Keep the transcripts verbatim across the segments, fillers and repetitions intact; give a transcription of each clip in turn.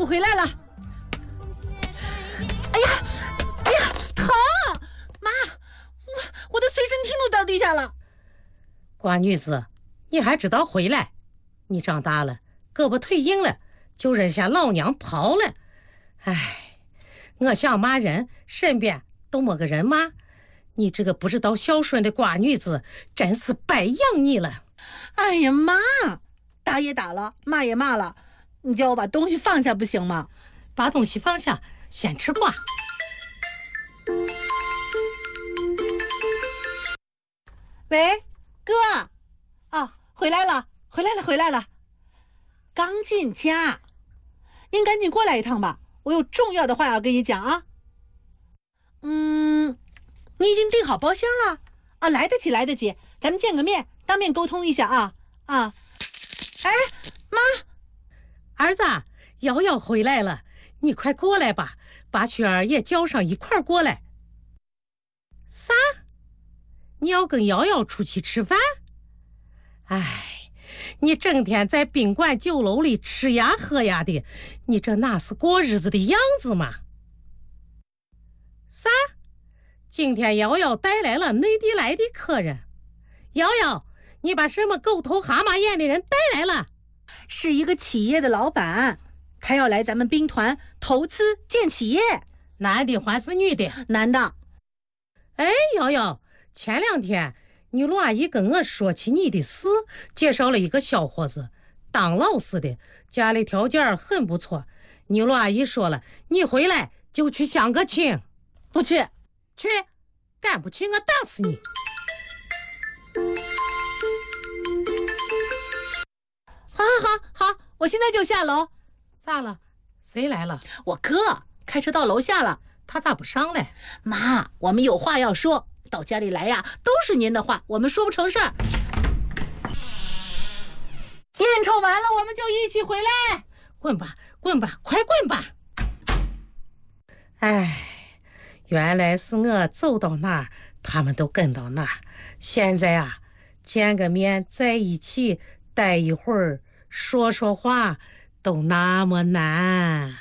我回来了。哎呀，哎呀，疼！妈，我我的随身听都掉地下了。 瓜女子，你还知道回来？你长大了，胳膊腿硬了，就扔下老娘跑了。哎，我想骂人，身边都没个人骂。你这个不知道孝顺的瓜女子，真是白养你了。 哎呀妈，打也打了，骂也骂了，你叫我把东西放下不行吗？ 把东西放下，先吃瓜。 喂，哥，哦，回来了，回来了，回来了，刚进家，您赶紧过来一趟吧，我有重要的话要跟你讲啊。嗯，你已经订好包厢了啊？来得及，来得及，咱们见个面，当面沟通一下啊啊！哎，妈， 儿子，瑶瑶回来了，你快过来吧，把雪儿也叫上一块儿过来。啥？你要跟瑶瑶出去吃饭？哎，你整天在宾馆酒楼里吃呀喝呀的，你这哪是过日子的样子嘛？啥？今天瑶瑶带来了内地来的客人。瑶瑶，你把什么狗头蛤蟆眼的人带来了？ 是一个企业的老板，他要来咱们兵团投资建企业。 男的还是女的？ 男的。 哎，瑶瑶，前两天你陆阿姨跟我说起你的事，介绍了一个小伙子，当老师的，家里条件很不错。你陆阿姨说了，你回来就去相个亲。 不去。 去，敢不去我打死你。 好好好好，我现在就下楼。 咋了？谁来了？ 我哥开车到楼下了。 他咋不上来？ 妈，我们有话要说，到家里来呀，都是您的话，我们说不成事儿。应酬完了，我们就一起回来。 滚吧，滚吧，快滚吧！哎，原来是我走到哪儿，他们都跟到哪儿。现在啊，见个面，在一起待一会儿，说说话，都那么难。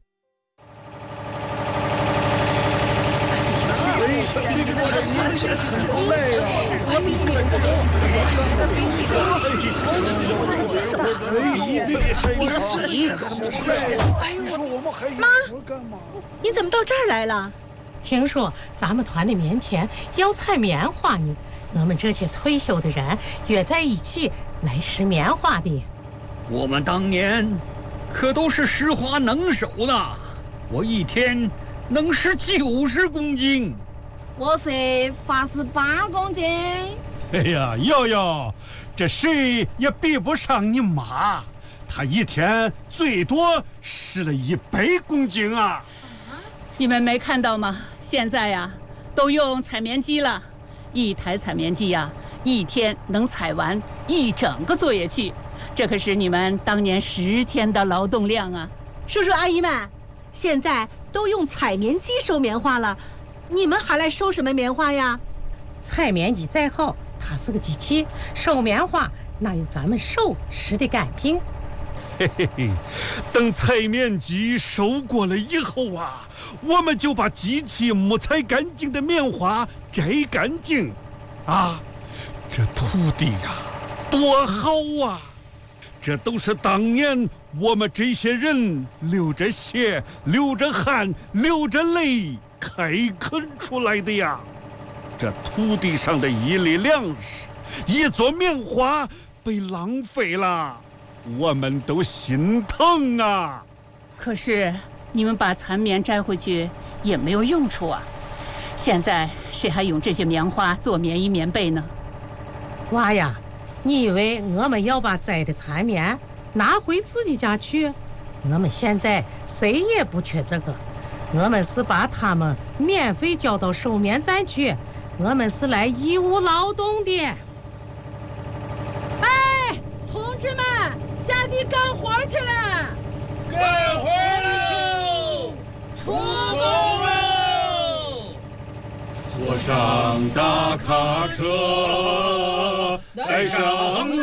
妈，你怎么到这儿来了？ 听说咱们团的明天要采棉花呢，我们这些退休的人约在一起来拾棉花的。 我们当年可都是拾花能手呢，我一天能拾九十公斤。 我是八十八公斤。 哎呀，瑶瑶，这谁也比不上你妈，她一天最多拾了一百公斤啊！ 你们没看到吗？现在呀，都用采棉机了，一台采棉机呀，一天能采完一整个作业区，这可是你们当年十天的劳动量啊！ 叔叔阿姨们，现在都用采棉机收棉花了。你们还来收什么棉花呀？ 采棉机再好，它是个机器，收棉花哪有咱们手拾得干净？ 嘿嘿嘿，等采棉机收过了以后啊，我们就把机器没采干净的棉花摘干净。啊，这土地呀，多好啊！这都是当年我们这些人流着血、流着汗、流着泪开垦出来的呀！这土地上的一粒粮食，一撮棉花被浪费了，我们都心疼啊！ 可是你们把残棉摘回去也没有用处啊！现在谁还用这些棉花做棉衣棉被呢？ 娃呀，你以为我们要把摘的残棉拿回自己家去？我们现在谁也不缺这个，我们是把他们免费交到收棉站去，我们是来义务劳动的。 哎，同志们，下地干活去了！ 干活喽！出动喽！ 坐上大卡车，带上